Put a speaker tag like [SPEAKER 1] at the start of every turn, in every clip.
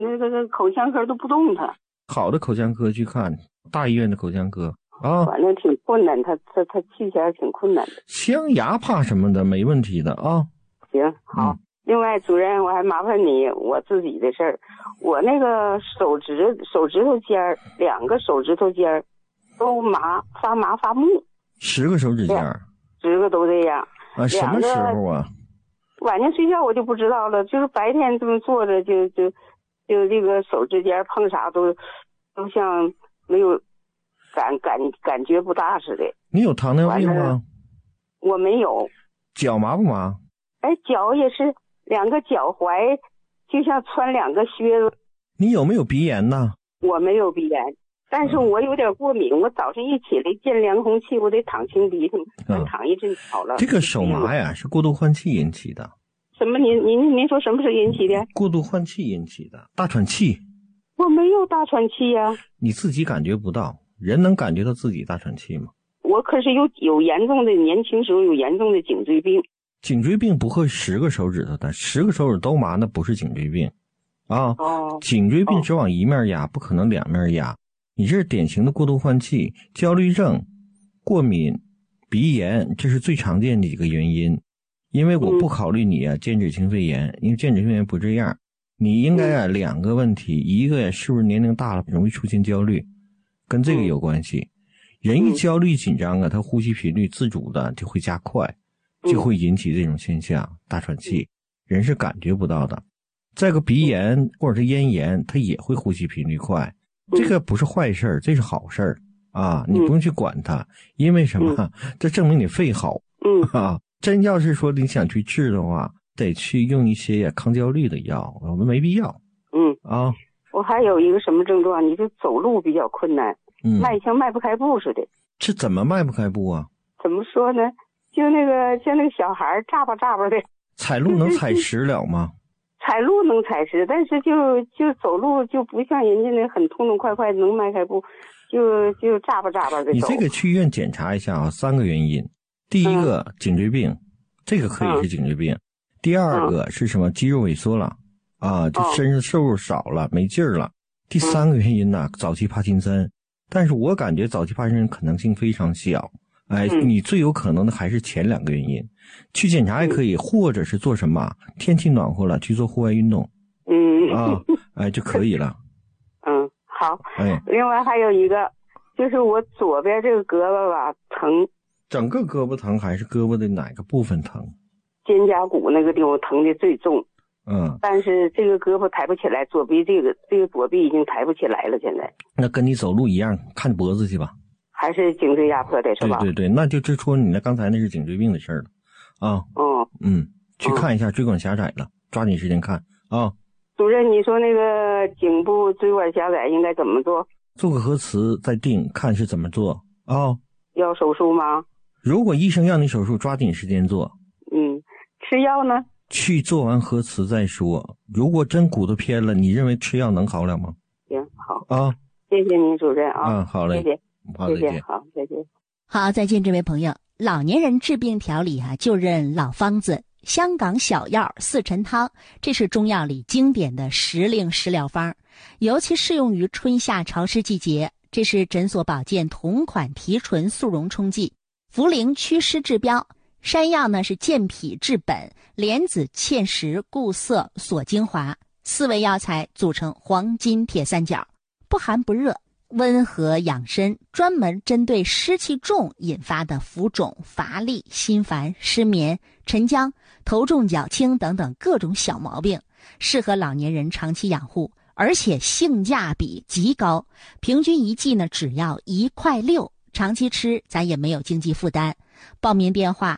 [SPEAKER 1] 那个口腔科都不动他。
[SPEAKER 2] 好的口腔科去看，大医院的口腔科啊。
[SPEAKER 1] 反正挺困难，他去起来挺困难的。
[SPEAKER 2] 镶牙怕什么的，没问题的啊。
[SPEAKER 1] 行，好。另外，主任，我还麻烦你我自己的事儿。我那个手指头尖儿，2个手指头尖儿都发麻发木。
[SPEAKER 2] 10个手指尖儿
[SPEAKER 1] ，10个都这样。
[SPEAKER 2] 啊？什么时候啊？
[SPEAKER 1] 晚上睡觉我就不知道了，就是白天这么坐着就这个手指尖碰啥都像没有感觉不大似的。
[SPEAKER 2] 你有糖尿病吗？
[SPEAKER 1] 我没有。
[SPEAKER 2] 脚麻不麻？
[SPEAKER 1] 哎，脚也是2个脚踝就像穿2个靴子。
[SPEAKER 2] 你有没有鼻炎呢？
[SPEAKER 1] 我没有鼻炎，但是我有点过敏。我早上一起来见凉空气，我得淌清鼻涕，淌一阵好了。
[SPEAKER 2] 这个手麻呀，是过度换气引起的。
[SPEAKER 1] 什么？您说什么是引起的？
[SPEAKER 2] 过度换气引起的，大喘气。
[SPEAKER 1] 我没有大喘气呀。
[SPEAKER 2] 你自己感觉不到，人能感觉到自己大喘气吗？
[SPEAKER 1] 我可是有严重的，年轻时候有严重的颈椎病。
[SPEAKER 2] 颈椎病不会10个手指头的，10个手指都麻，那不是颈椎病啊。颈椎病只往一面压，不可能2面压。你这是典型的过度换气、焦虑症、过敏、鼻炎，这是最常见的几个原因。因为我不考虑你间质性肺炎，因为间质性肺炎不这样。你应该2个问题，一个是不是年龄大了容易出现焦虑，跟这个有关系。人一焦虑紧张他呼吸频率自主的就会加快，就会引起这种现象，大喘气，人是感觉不到的。再个鼻炎或者是咽炎，它也会呼吸频率快，这个不是坏事，这是好事啊！你不用去管它，因为什么？这证明你肺好。真要是说你想去治的话，得去用一些抗焦虑的药，我们没必要。
[SPEAKER 1] 我还有一个什么症状？你就走路比较困难，像迈不开步似的。
[SPEAKER 2] 这怎么迈不开步啊？
[SPEAKER 1] 怎么说呢？就像那个小孩眨巴眨巴的。
[SPEAKER 2] 踩路能踩实了吗？
[SPEAKER 1] 踩路能踩实，但是就走路就不像人家那很痛痛快快能迈开步，就眨巴眨巴的走。
[SPEAKER 2] 你这个去医院检查一下啊，3个原因。第一个颈椎病，这个可以是颈椎病。第二个是什么？肌肉萎缩了就身上瘦肉少了，没劲儿了。第3个原因呢，早期帕金森。但是我感觉早期帕金森可能性非常小。你最有可能的还是前2个原因。去检查也可以，或者是做什么？天气暖和了去做户外运动。就可以了。
[SPEAKER 1] 好。另外还有一个，就是我左边这个胳膊吧疼。
[SPEAKER 2] 整个胳膊疼还是胳膊的哪个部分疼？
[SPEAKER 1] 肩胛骨那个地方疼的最重。但是这个胳膊抬不起来，左臂这个左臂已经抬不起来了，现在。
[SPEAKER 2] 那跟你走路一样，看脖子去吧。
[SPEAKER 1] 还是颈椎压迫的是吧？
[SPEAKER 2] 对，那就指出你刚才那是颈椎病的事儿了去看一下，椎管狭窄了，抓紧时间看啊。
[SPEAKER 1] 主任，你说那个颈部椎管狭窄应该怎么做？
[SPEAKER 2] 做个核磁再定，看是怎么做
[SPEAKER 1] 要手术吗？
[SPEAKER 2] 如果医生让你手术，抓紧时间做。
[SPEAKER 1] 吃药呢？
[SPEAKER 2] 去做完核磁再说。如果真骨头偏了，你认为吃药能好了吗？
[SPEAKER 1] 行，好谢谢您主任
[SPEAKER 2] 好嘞，
[SPEAKER 1] 谢谢，
[SPEAKER 2] 好，再见。
[SPEAKER 1] 好，再见。
[SPEAKER 3] 好，再见，这位朋友。老年人治病调理就认老方子，香港小药4陈汤，这是中药里经典的时令食疗方，尤其适用于春夏潮湿季节。这是诊所保健同款提纯速溶冲剂，茯苓祛湿治标，山药呢是健脾治本，莲子芡实固涩锁精华，4味药材组成黄金铁三角，不寒不热，温和养身，专门针对湿气重引发的浮肿、乏力、心烦、失眠、沉僵、头重脚轻等等各种小毛病，适合老年人长期养护，而且性价比极高，平均一剂呢只要1.6块，长期吃咱也没有经济负担。报名电话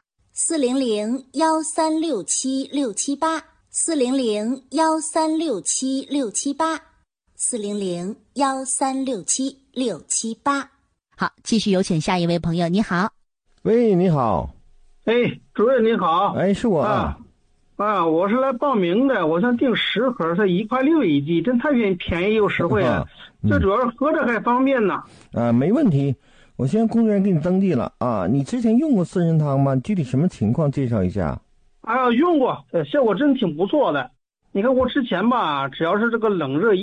[SPEAKER 3] 400-1367-678，400-1367-678，400-1367-678。好，继续有请下一位朋友。你好。
[SPEAKER 2] 喂，你好。
[SPEAKER 4] 主任你好。
[SPEAKER 2] 是我
[SPEAKER 4] 我是来报名的，我想订10盒，才1.6块一剂，真太便宜又实惠了。这主要是合着还方便呢。
[SPEAKER 2] 没问题，我现在工作人员给你登记了你之前用过4陈汤吗？具体什么情况介绍一下？
[SPEAKER 4] 用过，效果真挺不错的。 你看我之前吧，只要是这个冷热